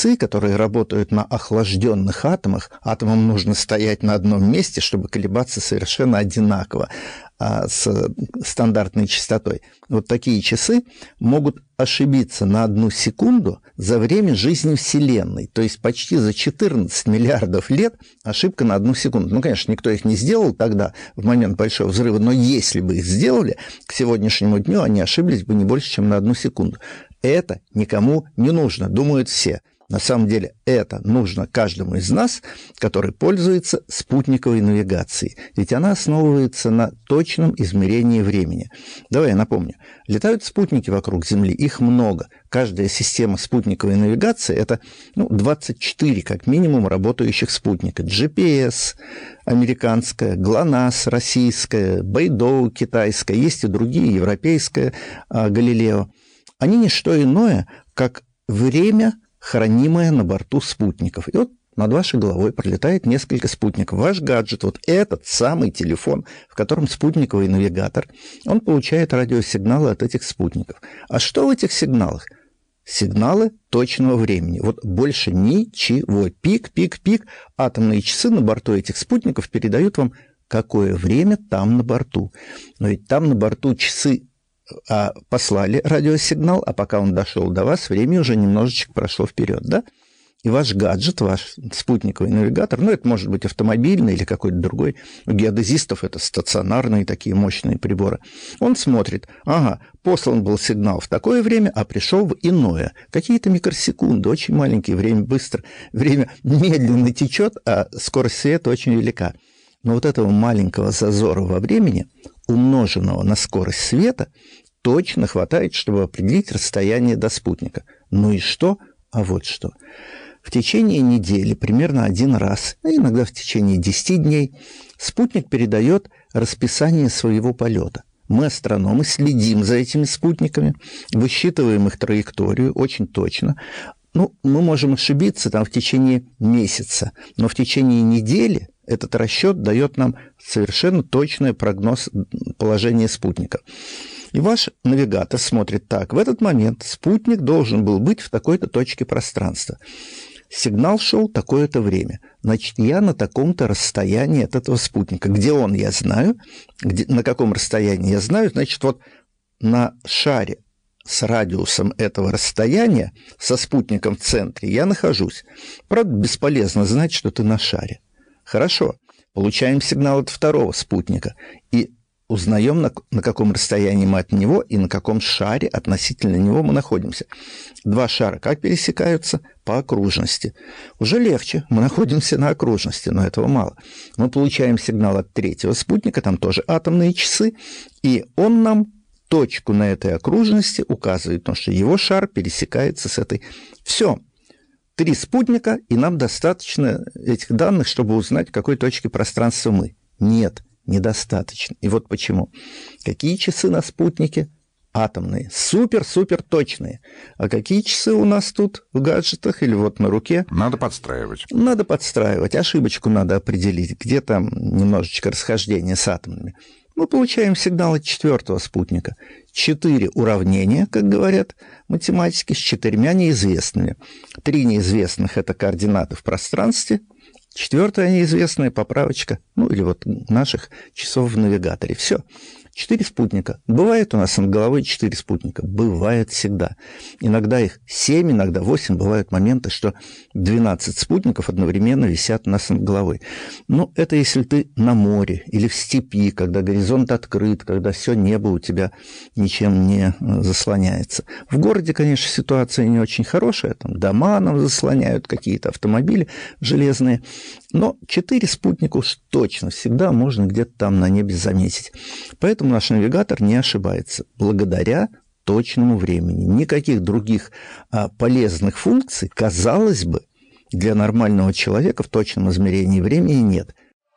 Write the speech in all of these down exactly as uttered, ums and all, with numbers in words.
часы, которые работают на охлажденных атомах. Атомам нужно стоять на одном месте, чтобы колебаться совершенно одинаково а, с стандартной частотой. Вот такие часы могут ошибиться на одну секунду за время жизни Вселенной. То есть почти за четырнадцать миллиардов лет ошибка на одну секунду. Ну, конечно, никто их не сделал тогда, в момент Большого взрыва, но если бы их сделали, к сегодняшнему дню они ошиблись бы не больше, чем на одну секунду. Это никому не нужно, думают все. На самом деле это нужно каждому из нас, который пользуется спутниковой навигацией. Ведь она основывается на точном измерении времени. Давай я напомню. Летают спутники вокруг Земли, их много. Каждая система спутниковой навигации – это ну, двадцать четыре, как минимум, работающих спутника. джи пи эс американская, ГЛОНАСС российская, Бэйдоу китайская, есть и другие, европейская, Галилео. Они не что иное, как время, хранимое на борту спутников. И вот над вашей головой пролетает несколько спутников. Ваш гаджет, вот этот самый телефон, в котором спутниковый навигатор, он получает радиосигналы от этих спутников. А что в этих сигналах? Сигналы точного времени. Вот больше ничего. Пик, пик, пик. Атомные часы на борту этих спутников передают вам, какое время там на борту. Но ведь там на борту часы а послали радиосигнал, а пока он дошел до вас, время уже немножечко прошло вперед, да? И ваш гаджет, ваш спутниковый навигатор, ну, это может быть автомобильный или какой-то другой, у геодезистов это стационарные такие мощные приборы, он смотрит, ага, послан был сигнал в такое время, а пришел в иное. Какие-то микросекунды, очень маленькие, время быстро, время медленно течет, а скорость света очень велика. Но вот этого маленького зазора во времени, умноженного на скорость света, точно хватает, чтобы определить расстояние до спутника. Ну и что? А вот что. В течение недели, примерно один раз, а иногда в течение десяти дней, спутник передает расписание своего полета. Мы, астрономы, следим за этими спутниками, высчитываем их траекторию очень точно. Ну, мы можем ошибиться там в течение месяца, но в течение недели этот расчет дает нам совершенно точный прогноз положения спутника. И ваш навигатор смотрит так. В этот момент спутник должен был быть в такой-то точке пространства. Сигнал шел такое-то время. Значит, я на таком-то расстоянии от этого спутника. Где он, я знаю. Где, на каком расстоянии, я знаю. Значит, вот на шаре с радиусом этого расстояния, со спутником в центре, я нахожусь. Правда, бесполезно знать, что ты на шаре. Хорошо, получаем сигнал от второго спутника и узнаем, на, на каком расстоянии мы от него и на каком шаре относительно него мы находимся. Два шара как пересекаются? По окружности. Уже легче, мы находимся на окружности, но этого мало. Мы получаем сигнал от третьего спутника, там тоже атомные часы, и он нам точку на этой окружности указывает, потому что его шар пересекается с этой. Все. Три спутника, и нам достаточно этих данных, чтобы узнать, в какой точке пространства мы. Нет, недостаточно. И вот почему. Какие часы на спутнике? Атомные. Супер-супер точные. А какие часы у нас тут в гаджетах или вот на руке? Надо подстраивать. Надо подстраивать. Ошибочку надо определить, где там немножечко расхождение с атомными. Мы получаем сигнал от четвертого спутника. Четыре уравнения, как говорят математики, с четырьмя неизвестными. Три неизвестных – это координаты в пространстве. Четвертая неизвестная поправочка, ну или вот наших часов в навигаторе. Все. Четыре спутника. Бывает у нас над головой четыре спутника. Бывает всегда. Иногда их семь, иногда восемь. Бывают моменты, что двенадцать спутников одновременно висят у нас над головой. Но это если ты на море или в степи, когда горизонт открыт, когда все небо у тебя ничем не заслоняется. В городе, конечно, ситуация не очень хорошая. Там дома нам заслоняют, какие-то автомобили железные. Но четыре спутника уж точно всегда можно где-то там на небе заметить. Поэтому наш навигатор не ошибается благодаря точному времени. Никаких других а, полезных функций, казалось бы, для нормального человека в точном измерении времени нет.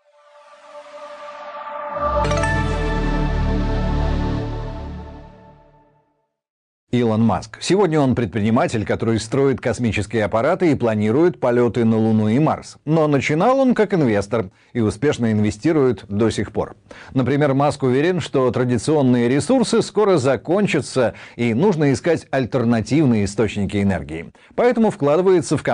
Илон Маск. Сегодня он предприниматель, который строит космические аппараты и планирует полеты на Луну и Марс. Но начинал он как инвестор и успешно инвестирует до сих пор. Например, Маск уверен, что традиционные ресурсы скоро закончатся и нужно искать альтернативные источники энергии. Поэтому вкладывается в компанию